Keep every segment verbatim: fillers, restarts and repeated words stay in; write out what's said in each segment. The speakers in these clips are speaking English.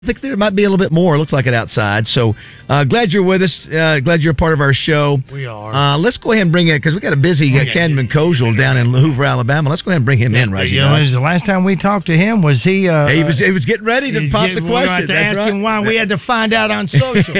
I think there might be a little bit more. It looks like it outside. So uh, glad you're with us. Uh, glad you're a part of our show. We are. Uh, let's go ahead and bring it, because we got a busy uh, Camden Kozel down in Hoover, Alabama. Let's go ahead and bring him yeah, in right you now. know, the last time we talked to him, was he... Uh, he, was, he was getting ready to pop the question. We had to That's ask right. him why. We had to find out on social.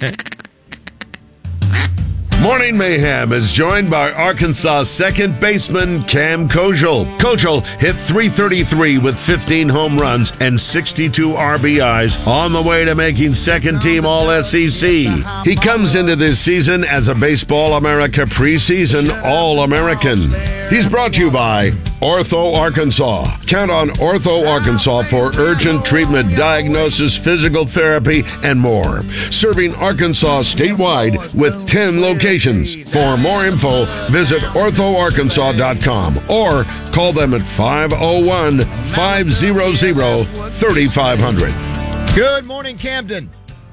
Morning Mayhem is joined by Arkansas second baseman Cam Kozel. Kozel hit three thirty-three with fifteen home runs and sixty-two R B Is on the way to making second team All S E C. He comes into this season as a Baseball America preseason All-American. He's brought to you by Ortho Arkansas. Count on Ortho Arkansas for urgent treatment, diagnosis, physical therapy, and more. Serving Arkansas statewide with ten locations. For more info, visit ortho arkansas dot com or call them at five oh one, five hundred, thirty-five hundred. Good morning, Camden.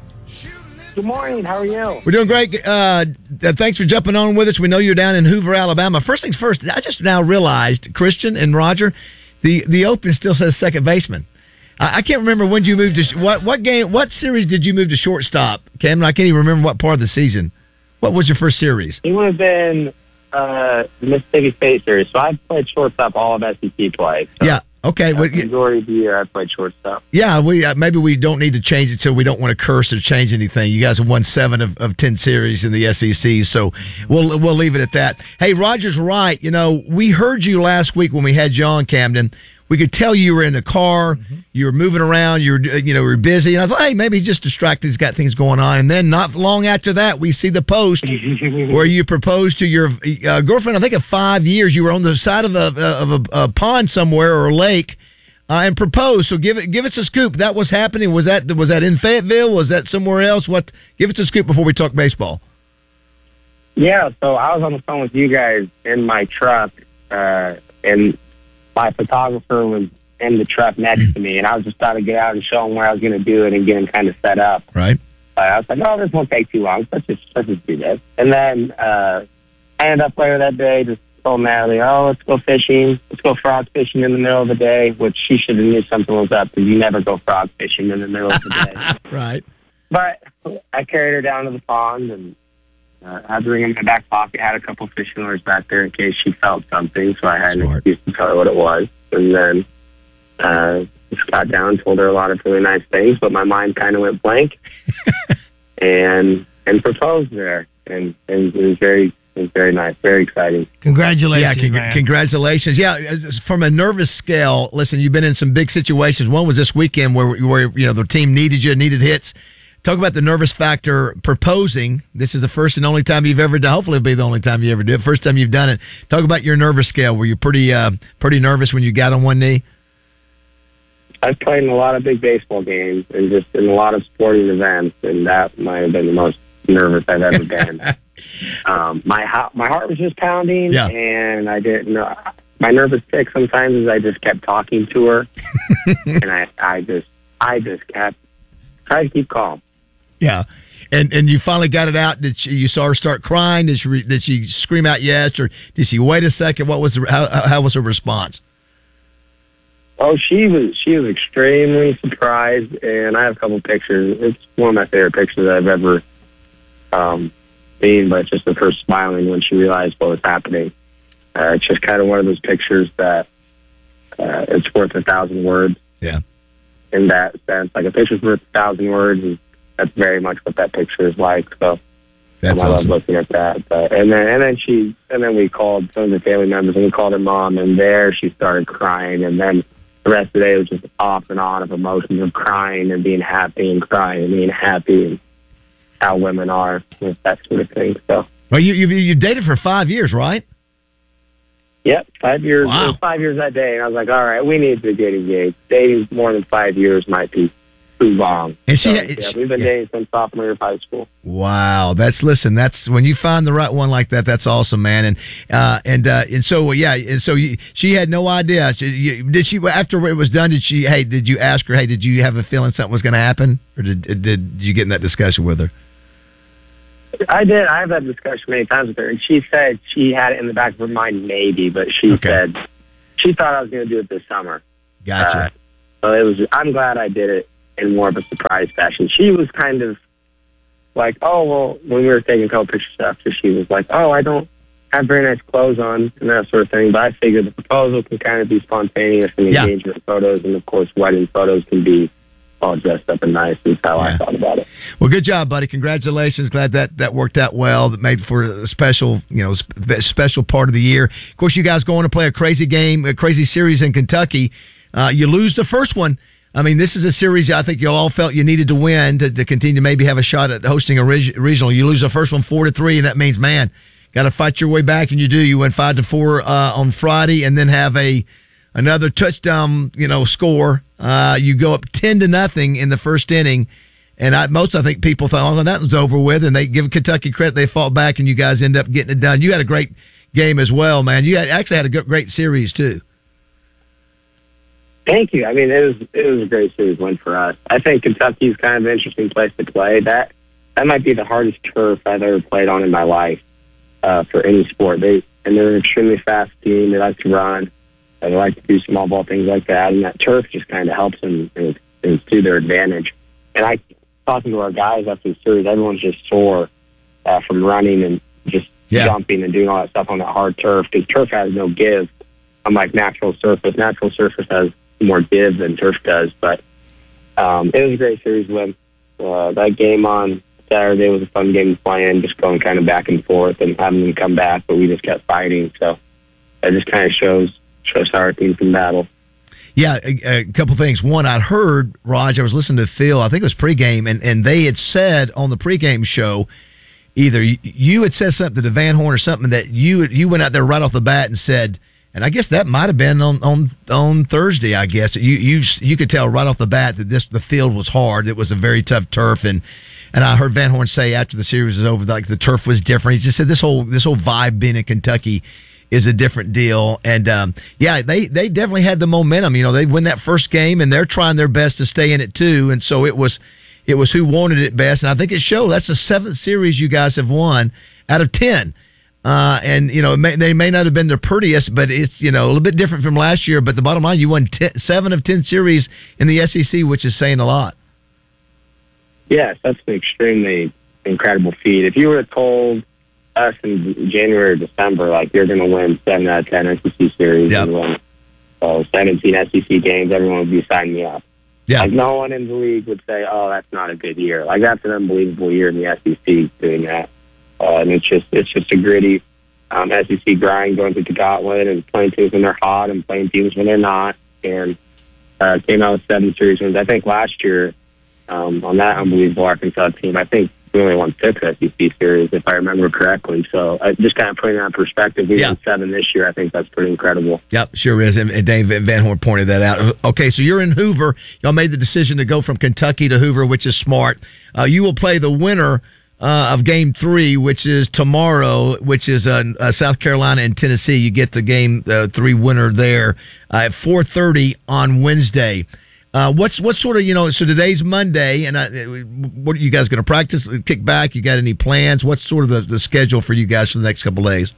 Good morning. How are you? We're doing great. Uh, thanks for jumping on with us. We know you're down in Hoover, Alabama. First things first, I just now realized, Christian and Roger, the, the Open still says second baseman. I, I can't remember when you moved to what what game, what series did you move to shortstop, Camden? I can't even remember what part of the season. What was your first series? It would have been uh, the Mississippi State Series. So I played shortstop all of S E C play. So yeah. Okay. The well, majority of the year I played shortstop. Yeah. We uh, maybe we don't need to change it, so we don't want to curse or change anything. You guys have won seven of, of ten series in the S E C, so we'll we'll leave it at that. Hey, Roger's right. You know, we heard you last week when we had you on, Camden. We could tell you were in the car, mm-hmm. you were moving around, you were you know, were busy. And I thought, hey, maybe he's just distracted, he's got things going on. And then not long after that, we see the post where you proposed to your uh, girlfriend, I think of five years. You were on the side of a, of a, a pond somewhere or a lake uh, and proposed. So give it, give us a scoop. That was happening. Was that was that in Fayetteville? Was that somewhere else? What? Give us a scoop before we talk baseball. Yeah, so I was on the phone with you guys in my truck, uh, and my photographer was in the truck next to me, and I was just trying to get out and show him where I was going to do it and get him kind of set up. Right. Uh, I was like, oh, this won't take too long. Let's just, let's just do this. And then uh, I ended up later that day just told Natalie, oh, let's go fishing. Let's go frog fishing in the middle of the day, which she should have knew something was up, because you never go frog fishing in the middle of the day. Right. But I carried her down to the pond, and Uh, I had the ring in my back pocket, had a couple fishing lures back there in case she felt something, so I had an Smart. excuse to tell her what it was. And then uh, just got down, told her a lot of really nice things, but my mind kind of went blank, and and proposed there. And, and it was very it was very nice, very exciting. Congratulations, yeah, con- man. Congratulations. Yeah, as- from a nervous scale, listen, you've been in some big situations. One was this weekend where, where you know the team needed you, needed hits. Talk about the nervous factor proposing. This is the first and only time you've ever done. Hopefully, it'll be the only time you ever do it. First time you've done it. Talk about your nervous scale. Were you pretty, uh, pretty nervous when you got on one knee? I've played in a lot of big baseball games and just in a lot of sporting events, and that might have been the most nervous I've ever been. um, my ha- my heart was just pounding, yeah. and I didn't know. My nervous tick sometimes is I just kept talking to her, and I, I just I just kept trying to keep calm. Yeah, and and you finally got it out. Did she, you saw her start crying? Did she did she scream out yes, or did she wait a second? What was the, how how was her response? Oh, she was she was extremely surprised, and I have a couple pictures. It's one of my favorite pictures I've ever um, seen. But just of her smiling when she realized what was happening. Uh, it's just kind of one of those pictures that uh, it's worth a thousand words. Yeah. In that sense, like a picture's worth a thousand words, and that's very much what that picture is like. So that's um, I awesome. love looking at that. But and then and then she and then we called some of the family members, and we called her mom, and there she started crying, and then the rest of the day was just off and on of emotions of crying and being happy and crying and being happy, and how women are with that sort of thing. So well, you you you dated for five years, right? Yep, five years. Wow. It was five years that day, and I was like, all right, we need to get engaged. Dating more than five years might be too long. And she, so, yeah, yeah, we've been yeah. dating since sophomore year of high school. Wow, that's listen. That's when you find the right one like that. That's awesome, man. And uh, and uh, and so yeah, and so you, she had no idea. She, you, did she after it was done? Did she? Hey, did you ask her? Hey, did you have a feeling something was going to happen, or did did you get in that discussion with her? I did. I have that discussion many times with her, and she said she had it in the back of her mind, maybe, but she Okay. said she thought I was going to do it this summer. Gotcha. Uh, so it was. I'm glad I did it, in more of a surprise fashion. She was kind of like, oh, well, when we were taking a couple pictures after, she was like, oh, I don't have very nice clothes on and that sort of thing. But I figured the proposal can kind of be spontaneous and yeah. engagement photos. And, of course, wedding photos can be all dressed up and nice. Is how yeah. I thought about it. Well, good job, buddy. Congratulations. Glad that, that worked out well. That made for a special, you know, sp- special part of the year. Of course, you guys going to play a crazy game, a crazy series in Kentucky. Uh, you lose the first one. I mean, this is a series I think you all felt you needed to win to, to continue to maybe have a shot at hosting a reg- regional. You lose the first one four to three, and that means, man, got to fight your way back, and you do. You win five to four uh, on Friday, and then have a another touchdown, you know, score. Uh, you go up ten to nothing in the first inning, and I, most I think people thought, oh, that was over with, and they give Kentucky credit. They fought back, and you guys end up getting it done. You had a great game as well, man. You had, actually had a great series too. Thank you. I mean, it was it was a great series win for us. I think Kentucky's kind of an interesting place to play. That that might be the hardest turf I've ever played on in my life uh, for any sport. They and they're an extremely fast team. They like to run. They like to do small ball things like that, and that turf just kind of helps them, and it's, it's to their advantage. And I talking to our guys after the series, everyone's just sore uh, from running and just yeah. jumping and doing all that stuff on that hard turf, because turf has no give, unlike natural surface. Natural surface has more give than turf does. But um, it was a great series win. Uh, that game on Saturday was a fun game to play in, just going kind of back and forth and having them come back, but we just kept fighting. So it just kind of shows shows how our team can battle. Yeah, a, a couple things. One, I heard, Raj, I was listening to Phil, I think it was pregame, and, and they had said on the pregame show, either you, you had said something to Van Horn or something that you you went out there right off the bat and said, and I guess that might have been on, on, on Thursday, I guess. You you you could tell right off the bat that this the field was hard. It was a very tough turf, and and I heard Van Horn say after the series was over, like the turf was different. He just said this whole this whole vibe being in Kentucky is a different deal. And, um, yeah, they, they definitely had the momentum. You know, they win that first game, and they're trying their best to stay in it, too. And so it was it was who wanted it best. And I think it showed. That's the seventh series you guys have won out of ten. Uh, and, you know, it may, they may not have been the prettiest, but it's, you know, a little bit different from last year. But the bottom line, you won ten, seven of ten series in the S E C, which is saying a lot. Yes, that's an extremely incredible feat. If you were told us in January or December, like, you're going to win seven out of ten S E C series yep. and win uh, seventeen S E C games, everyone would be signing me up. Yeah. Like, no one in the league would say, oh, that's not a good year. Like, that's an unbelievable year in the S E C doing that. Uh, and it's just it's just a gritty um, S E C grind, going through the gauntlet and playing teams when they're hot and playing teams when they're not. And uh, came out with seven series wins. I think last year um, on that unbelievable Arkansas team, I think we only won six S E C series, if I remember correctly. So uh, just kind of putting that in perspective, we yeah. won seven this year. I think that's pretty incredible. Yep, sure is. And, and Dave Van Horn pointed that out. Okay, so you're in Hoover. Y'all made the decision to go from Kentucky to Hoover, which is smart. Uh, you will play the winner uh, of Game Three, which is tomorrow, which is uh, uh, South Carolina and Tennessee. You get the Game uh, Three winner there uh, at four thirty on Wednesday. Uh, what's what sort of, you know, so today's Monday, and I, what are you guys going to practice, kick back? You got any plans? What's sort of the, the schedule for you guys for the next couple of days?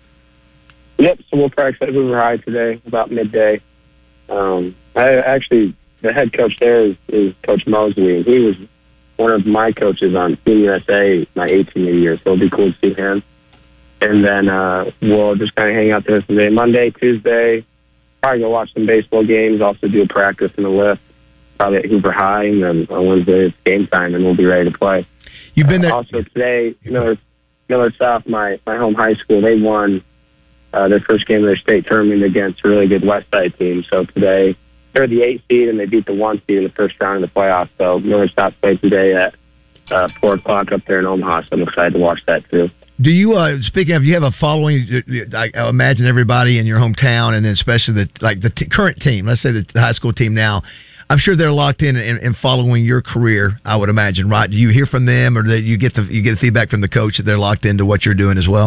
Yep, so we'll practice at Hoover High today, about midday. Um, I actually, the head coach there is, is Coach Mosley, and he was one of my coaches on Team U S A my eighteenth year, so it'll be cool to see him. And then uh, we'll just kind of hang out there today, Monday, Tuesday. Probably go watch some baseball games, also do a practice in the lift, probably at Hoover High, and then on Wednesday it's game time, and we'll be ready to play. You've been there. Uh, also today, Miller, Miller South, my, my home high school, they won uh, their first game of their state tournament against a really good West Side team. So today, they're the eight seed, and they beat the one seed in the first round of the playoffs. So Miller South played today at uh, four o'clock up there in Omaha, so I'm excited to watch that too. Do you, uh, speaking of, you have a following, I, I imagine everybody in your hometown, and then especially the like the t- current team, let's say the high school team now, I'm sure they're locked in and following your career, I would imagine, right? Do you hear from them, or do you get the you get feedback from the coach that they're locked into what you're doing as well?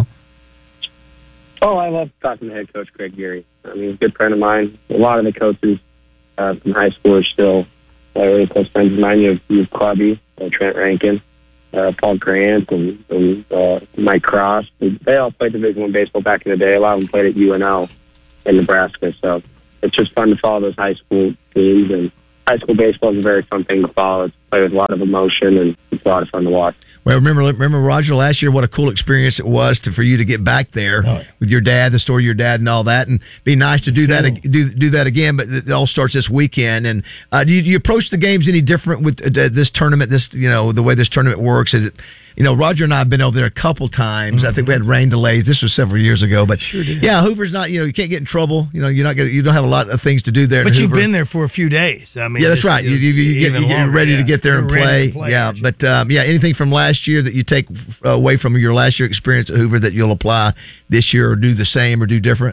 Oh, I love talking to head coach Greg Geary. I mean, he's a good friend of mine. A lot of the coaches uh, from high school are still uh, really close friends of mine. You have, you have Clubby, uh, Trent Rankin, Uh, Paul Grant, and, and uh, Mike Cross. They all played Division One baseball back in the day. A lot of them played at U N L in Nebraska. So it's just fun to follow those high school teams. And high school baseball is a very fun thing to follow. It's played with a lot of emotion, and it's a lot of fun to watch. Well, remember, remember Roger last year. What a cool experience it was to, for you to get back there oh, yeah. with your dad, the story of your dad, and all that, and be nice to do that do do that again. But it all starts this weekend. And uh, do, you, do you approach the games any different with uh, this tournament? This you know the way this tournament works is it. You know, Roger and I have been over there a couple times. Mm-hmm. I think we had rain delays. This was several years ago, but sure did. Yeah, Hoover's not. You know, you can't get in trouble. You know, you're not. Gonna, you don't have a lot of things to do there. But you've Hoover. been there for a few days. I mean, yeah, that's right. You, you, you, get, you get ready yeah. to get there and play. play. Yeah, but um, yeah, anything from last year that you take away from your last year experience at Hoover that you'll apply this year, or do the same, or do different?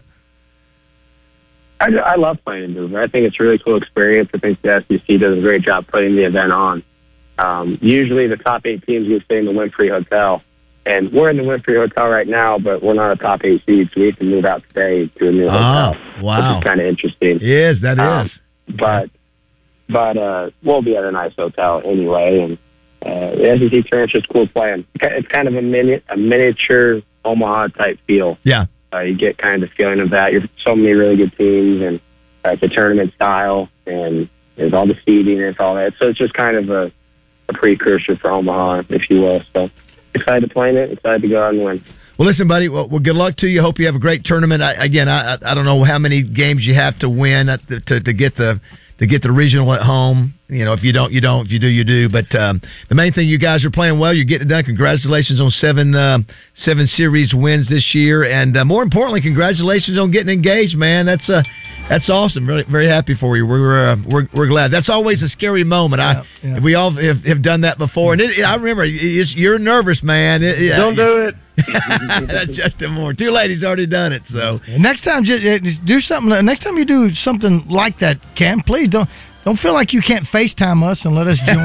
I, I love playing in Hoover. I think it's a really cool experience. I think the S E C does a great job putting the event on. Um, usually, the top eight teams will stay in the Winfrey Hotel. And we're in the Winfrey Hotel right now, but we're not a top eight seed, so we have to move out today to a new oh, hotel. Wow. Which is kind of interesting. Yes, that um, is. But but uh, we'll be at a nice hotel anyway, and uh, the S E C tournament's just cool playing. It's kind of a mini a miniature Omaha type feel. Yeah. Uh, you get kind of the feeling of that. You're so many really good teams, and uh, it's a tournament style, and there's all the seeding and it's all that. So it's just kind of a, a precursor for Omaha, if you will. So. Excited to play in it. Excited to go out and win. Well, listen, buddy. Well, well good luck to you. Hope you have a great tournament. I, again, I, I don't know how many games you have to win to, to, to get the to get the regional at home. You know, if you don't, you don't. If you do, you do. But um, the main thing, you guys are playing well. You're getting it done. Congratulations on seven uh, seven series wins this year, and uh, more importantly, congratulations on getting engaged, man. That's uh, that's awesome. Really, very happy for you. We're uh, we're we're glad. That's always a scary moment. Yeah, I yeah. We all have, have done that before, and it, I remember it's, you're nervous, man. It, yeah, don't do it. That's Justin Moore. Two ladies already done it. So next time, just, just do something. Next time you do something like that, Cam, please don't. Don't feel like you can't FaceTime us and let us join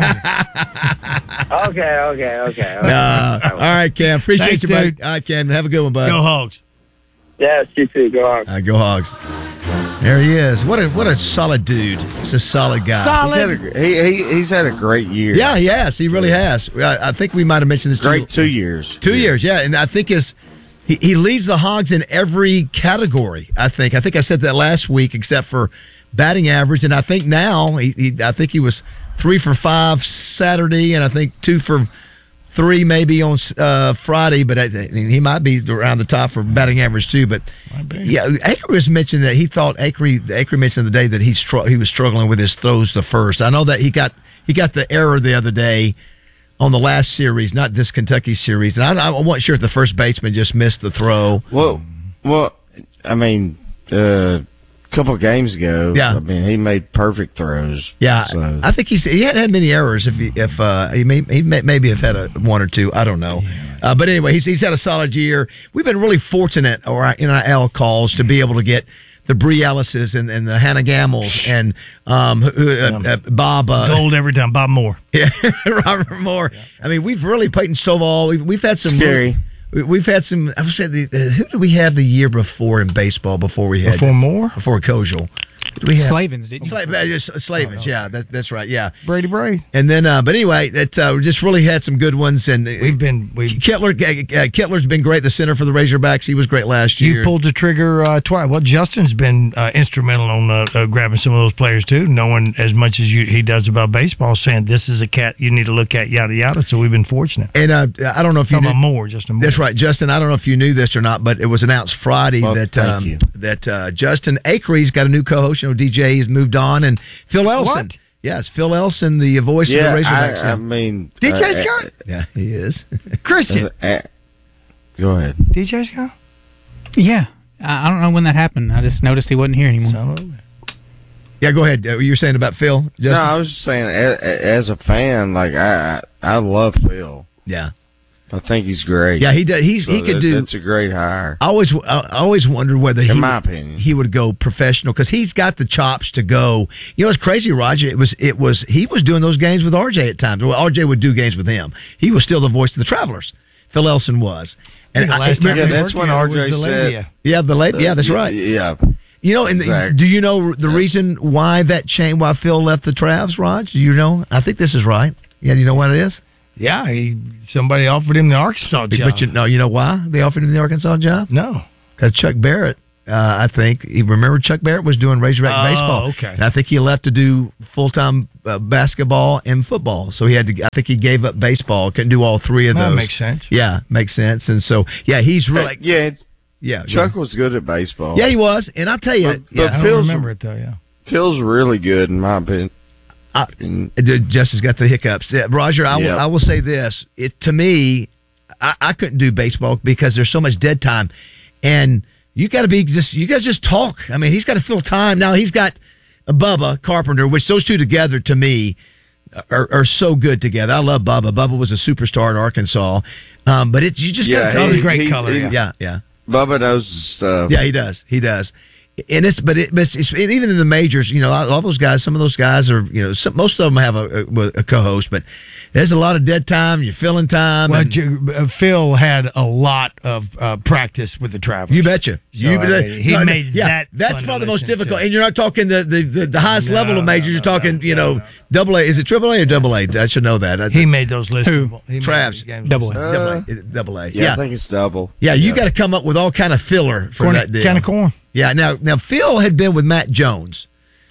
you. okay, okay, okay. okay. Uh, all right, Cam. Appreciate Thanks, you, buddy. dude. All right, Cam. Have a good one, bud. Go Hogs. Yes, you too. Go Hogs. Uh, go Hogs. There he is. What a what a solid dude. He's a solid guy. Solid. He's had a, he, he, he's had a great year. Yeah, he has. He really has. I, I think we might have mentioned this. Great to two years. Two yeah. years, yeah. And I think his he, he leads the Hogs in every category. I think. I think I said that last week, except for batting average, and I think now he, he I think he was three for five Saturday, and I think two for three maybe on uh, Friday. But I, he might be around the top for batting average too. But yeah, Acre was mentioned that he thought Acre Acre mentioned the day that he str- he was struggling with his throws to first. I know that he got he got the error the other day on the last series, not this Kentucky series, and I, I wasn't sure if the first baseman just missed the throw. Well, well, I mean. Uh, A couple of games ago, yeah. I mean, he made perfect throws. Yeah, so. I think he's he hadn't had many errors. If he, if uh, he may he may, maybe have had a one or two, I don't know. Uh, but anyway, he's he's had a solid year. We've been really fortunate, or in our L calls, to be able to get the Bree Ellises and, and the Hannah Gambles and um, uh, uh, Bob uh, Gold every time. Bob Moore, yeah, Robert Moore. Yeah. I mean, we've really Peyton Stovall. We've, we've had some scary. We've had some. I would say, the, uh, who did we have the year before in baseball? Before we had before Moore, before Kojal. We have Slavens, didn't you? Sla- uh, just, uh, Slavens, oh, no. yeah, that, that's right, yeah. Brady Bray. And then, uh, but anyway, that uh, we just really had some good ones, and uh, we've been we Kettler. Uh, Kettler's been great. The center for the Razorbacks, he was great last year. You pulled the trigger uh, twice. Well, Justin's been uh, instrumental on uh, uh, grabbing some of those players too, knowing as much as you, he does about baseball, saying this is a cat you need to look at, yada yada. So we've been fortunate. And uh, I don't know if you knew, more, Justin. Moore. That's right, Justin. I don't know if you knew this or not, but it was announced Friday well, that um, that uh, Justin Acree's got a new co-host. You know, D J has moved on, and Phil Elson. What? Yes, Phil Elson, the voice yeah, of the Razorbacks. I, I mean, D J uh, Scott. Yeah, he is. Christian. Uh, uh, go ahead. D J Scott. Yeah, I, I don't know when that happened. I just noticed he wasn't here anymore. So, yeah, go ahead. Uh, you were saying about Phil? Justin? No, I was just saying, as, as a fan, like I, I love Phil. Yeah. I think he's great. Yeah, he does. He's so he could that, do. That's a great hire. I always, I always wondered whether he, in my would, opinion, he would go professional because he's got the chops to go. You know, it's crazy, Roger. It was, it was. He was doing those games with R J at times. Well, R J would do games with him. He was still the voice of the Travelers. Phil Elson was. And I, yeah, yeah that's when R J said. Yeah, the late. Yeah, that's yeah, right. Yeah. You know, and exactly. do you know the reason why that changed? Why Phil left the Travs, Raj? Do you know? I think this is right. Yeah, do you know what it is? Yeah, he, somebody offered him the Arkansas job. But you know, you know why they offered him the Arkansas job? No, because Chuck Barrett Uh, I think you remember Chuck Barrett was doing Razorback Oh, baseball. okay. And I think he left to do full time uh, basketball and football. So he had to. I think he gave up baseball. Couldn't do all three of That those. makes sense. Yeah, makes sense. And so yeah, he's really yeah, yeah. Chuck was good at baseball. Yeah, he was. And I'll tell you, But- yeah, but I don't Phil's- remember it though. Yeah. Phil's really good in my opinion. I, And- Justin's got the hiccups. Yeah, Roger, I, Yeah. will, I will say this. It to me, I, I couldn't do baseball because there's so much dead time, and you got to be just. You guys just talk. I mean, he's got to fill time. Now he's got Bubba Carpenter, which those two together to me are, are so good together. I love Bubba. Bubba was a superstar at Arkansas, um, but it's you just Yeah, got That was he- a great he- color. he- yeah. yeah, yeah. Bubba knows his stuff. Yeah, he does. He does. And it's, but it, but it's, it's even in the majors, you know, all those guys. Some of those guys are, you know, some, most of them have a, a, a co-host, but there's a lot of dead time. You're filling time. Well, and, J- uh, Phil had a lot of uh, practice with the Travelers. you betcha. You So, bet- I mean, he no, made yeah, that That's fun to probably the most listen difficult. to. And you're not talking the the, the, the highest No, level of majors. no, you're no, talking, no, you no, know, no. double A. Is it triple A or double A? I should know that. I, He made those lists. Who? He made Travs. those games Double A. lists. double Uh, A. Double A. Yeah, Yeah, I think it's double. yeah. You got to come up with all kind of filler for Corn, that deal. can of corn. Yeah. Now, now Phil had been with Matt Jones,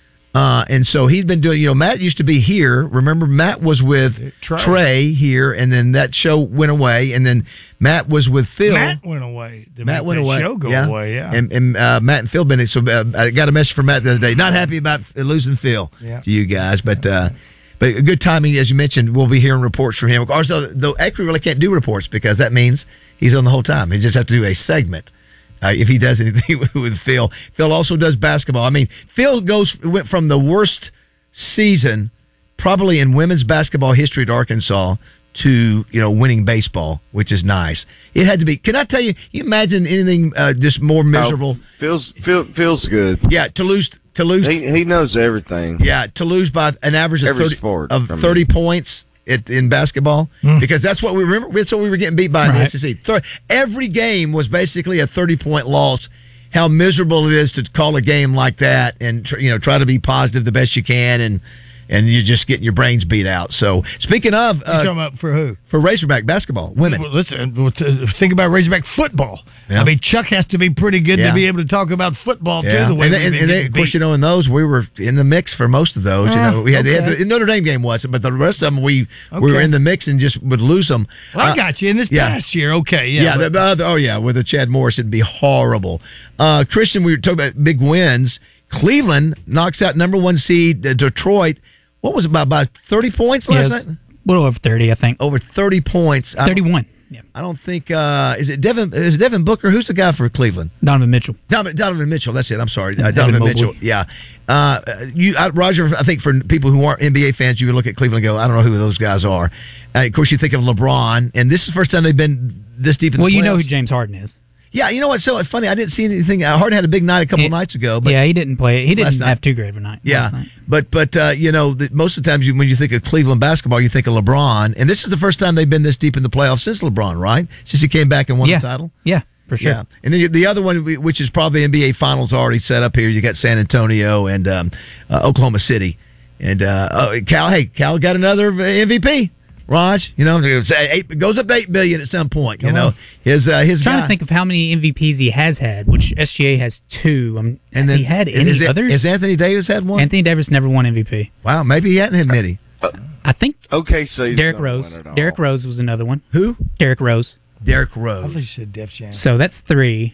uh, and so he's been doing. You know, Matt used to be here. Remember, Matt was with Trey. Trey here, and then that show went away, and then Matt was with Phil. Matt went away. To Matt make went that away. Show go yeah. away. Yeah. And, and uh, Matt and Phil Bennett. So uh, I got a message from Matt the other day. Not happy about losing Phil Yeah. to you guys, but uh, but a good timing, as you mentioned. We'll be hearing reports from him. Of course, though, though actually really can't do reports because that means he's on the whole time. He just have to do a segment. Uh, if he does anything with, with Phil, Phil also does basketball. I mean, Phil goes went from the worst season probably in women's basketball history at Arkansas to you know winning baseball, which is nice. It had to be. Can I tell you? You imagine anything uh, just more miserable? Oh, feels feel, feels good. Yeah, to lose to lose. He he knows everything. Yeah, to lose by an average of Every thirty sport, of I mean. thirty points. It, in basketball, Mm. because that's what we remember. That's what we were getting beat by in Right. the S E C. Thir- Every game was basically a thirty-point loss. How miserable it is to call a game like that, and tr- you know try to be positive the best you can, and and you're just getting your brains beat out. So speaking of You talking uh, about for who? for Razorback basketball, women, Well, listen, well, t- think about Razorback football. Yeah. I mean, Chuck has to be pretty good Yeah. to be able to talk about football yeah, too. The way and, we've and, been and, getting of course beat. you know in those we were in the mix for most of those. you Ah, know we had, they had okay. the Notre Dame game wasn't, but the rest of them we we were Okay. in the mix and just would lose them. Well, I Uh, got you in this yeah. past year. Okay, yeah, Yeah, but- the, the, oh yeah, with a Chad Morris, it'd be horrible. Uh, Christian, we were talking about big wins. Cleveland knocks out number one seed uh, Detroit. What was it, about about thirty points last Yeah, night? it's a little over thirty, I think. Over thirty points. I don't- Thirty-one. Yeah. I don't think uh, is it Devin is it Devin Booker? Who's the guy for Cleveland? Donovan Mitchell. Donovan, Donovan Mitchell. That's it. I'm sorry, uh, Evan Donovan Mobley. Mitchell. Yeah, uh, you, uh, Roger. I think for people who aren't N B A fans, you would look at Cleveland and go, I don't know who those guys are. Uh, of course, you think of LeBron, and this is the first time they've been this deep in Well, the you know playoffs. who James Harden is. Yeah, you know what? So it's funny. I didn't see anything. Uh, Harden had a big night a couple He- nights ago, but yeah, he didn't play. He last didn't night. have too great of a night. last yeah, night. but but uh, you know, the, most of the times you, when you think of Cleveland basketball, you think of LeBron, and this is the first time they've been this deep in the playoffs since LeBron, right? Since he came back and won Yeah. the title. Yeah, for sure. Yeah, and then you- the other one, which is probably N B A Finals already set up here, you got San Antonio and um, uh, Oklahoma City, and uh, oh, Cal. Hey, Cal got another M V P. Raj, you know, it's eight, it goes up to eight billion at some point. You Come know, on. his uh, his I'm trying guy. to think of how many M V Ps he has had, which S G A has two. Um, and has then he had is, any is it- others? Has Anthony Davis had one? Anthony Davis never won M V P. Wow, maybe he hadn't had many. I think Okay, so he's Derrick gonna Rose. win it all. Derrick Rose was another one. Who? Derrick Rose. Derrick I Rose. thought you said Def Jam. So that's three.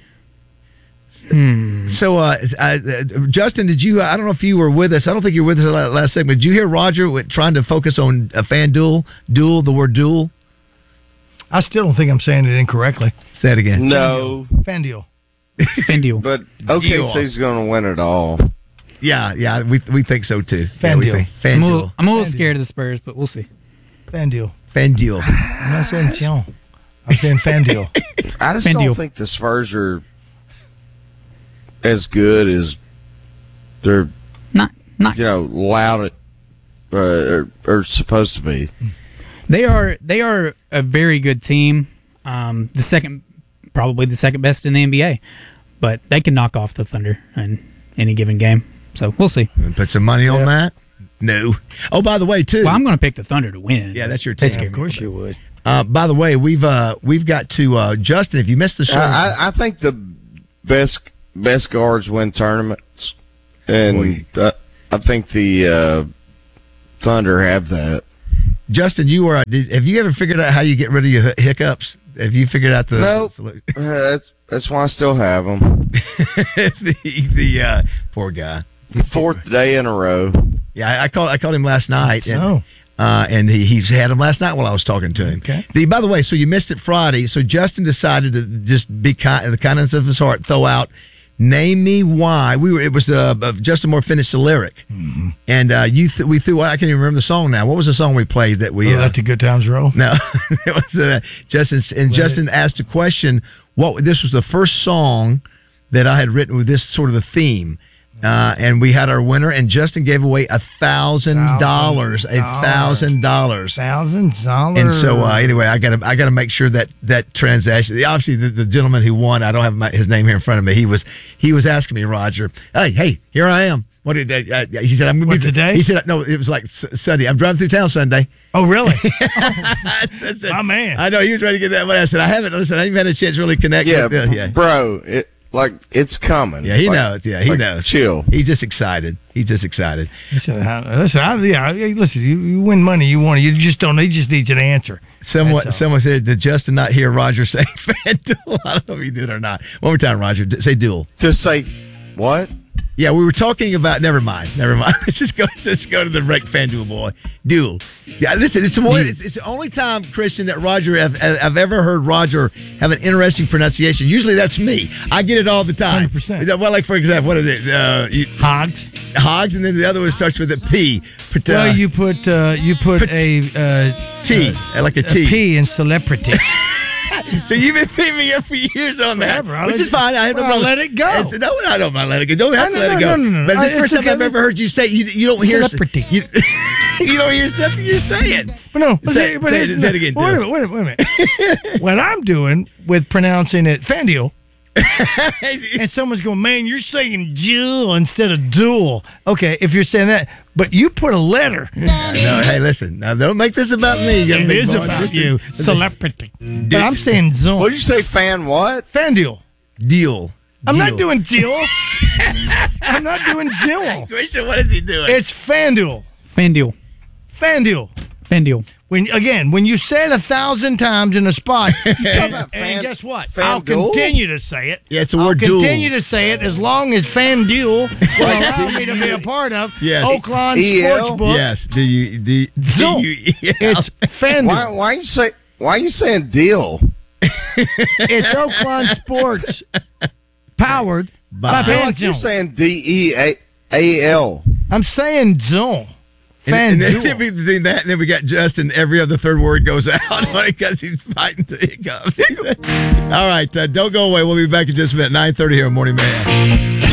Hmm. So, uh, uh, Justin, did you? I don't know if you were with us. I don't think you were with us la- last segment. Did you hear Roger with, trying to focus on a fan duel? Duel, the word duel. I still don't think I'm saying it incorrectly. Say it again. No, Fanduel. FanDuel. but okay, Deal. so he's going to win it all. Yeah, yeah, we we think so too. Fan yeah, we duel. think- I'm Fan a little, duel. I'm a little FanDuel. scared of the Spurs, but we'll see. Fanduel. Fan duel. I'm not saying Tion. I'm saying Fanduel. I just FanDuel. don't think the Spurs are as good as they're Not, not. you know loud uh, or, or supposed to be. They are, they are a very good team. Um, the second, probably the second best in the N B A, but they can knock off the Thunder in any given game. So we'll see. Put some money on that. No. Oh, by the way, too. Well, I'm going to pick the Thunder to win. Yeah, that's your They team. scare Of me. course you would. Uh, by the way, we've uh, we've got to uh, Justin. If you missed the show, I, I, I think the best best guards win tournaments, and uh, I think the uh, Thunder have that. Justin, you were. Did, have you ever figured out how you get rid of your hiccups? Have you figured out the? Nope. uh, that's that's why I still have them. the the uh, poor guy. Fourth day in a row. Yeah, I, I called. I called him last night. So. And, Uh, and he, he's had him last night while I was talking to him. Okay. The, by the way, so you missed it Friday. So Justin decided to just be kind, the kindness of his heart, throw out, name me why. We were. It was uh, Justin Moore finished the lyric, mm-hmm. and uh, you th- we threw. I can't even remember the song now. What was the song we played that we? Oh, Uh, let the good times roll. no, it was uh, Justin. And let Justin it. asked a question. What this was the first song that I had written with this sort of a theme. Uh, and we had our winner, and Justin gave away a thousand dollars, a thousand dollars, thousand dollars. And so, uh, anyway, I got to, I got to make sure that that transaction. Obviously, the, the gentleman who won, I don't have my, his name here in front of me. He was, he was asking me, Roger, hey, hey, here I am. What did uh, uh, he said? I'm going to be today. He said, no, it was like s- Sunday. I'm driving through town Sunday. Oh, really? I said, my man. I know he was ready to get that money. I said, I haven't. Listen, I haven't had a chance to really connect. Yeah, with, uh, yeah. bro. It, Like, it's coming. Yeah, he like, knows. Yeah, he like, knows. Chill. He's just excited. He's just excited. Listen, I, listen, I, yeah, listen. You, you win money, you want it. You just don't. He just needs an answer. Someone, someone said, "Did Justin not hear Roger say FanDuel?" I don't know if he did or not. One more time, Roger. Say duel. Just say what? Yeah, we were talking about. Never mind. Never mind. Let's just go. Let's go to the rec FanDuel boy. Duel. Yeah, listen. It's, more, it's, it's the only time, Christian, that Roger I've, I've ever heard Roger have an interesting pronunciation. Usually that's me. I get it all the time. one hundred percent. Well, like for example, what is it? Uh, you, Hogs. Hogs, and then the other one starts with a P. But, uh, well, you put uh, you put Put- a uh, T, uh, like a a T. P in celebrity. So you've been beating me up for years on that, Forever. I'll which let is fine. I have no well, I'll problem. let it go. It's, no, I don't mind letting it go. Don't have No, to let no, it go. no, no, no. But this Uh, is the first it's time I've okay. ever heard you say you, you don't hear Celebrity. You, you don't hear stuff you're saying. But no, Say- say, but say it's- it- say it again, Wait a Dylan. minute, wait a minute, wait a minute. What I'm doing with pronouncing it FanDuel, and someone's going, man, you're saying duel instead of duel. Okay, if you're saying that, but you put a letter. No, hey, listen. Now don't make this about me. You got It big is boy. about This is- you, this is- celebrity. But I'm saying zone. What did you say, fan what? FanDuel. Deal. I'm Deal. not doing duel. I'm not doing duel. Christian, what is he doing? It's FanDuel. FanDuel. FanDuel. FanDuel. When again, when you say it a thousand times in a spot, you talking and, about fan- and guess what? FanDuel? I'll continue to say it. Yeah, it's the I'll word duel. continue to say it as long as FanDuel will allow me to be a part of Yes. Oakland E L? Sportsbook. Yes. Do you? Do you, do Duel. you It's FanDuel. Why? Why you say? Why are you saying deal? It's Oakland Sports powered by By- I feel like you're FanDuel. saying D E A A L. I'm saying zone. And, and then FanDuel. between that, and then we got Justin. Every other third word goes out because he's fighting the hiccups. All right, uh, don't go away. We'll be back in just a minute. nine thirty here on Morning Man.